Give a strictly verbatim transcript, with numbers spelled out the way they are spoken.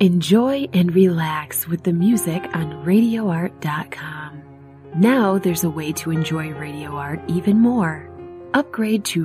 Enjoy and relax with the music on radio art dot com. Now there's a way to enjoy Radio Art even more. Upgrade to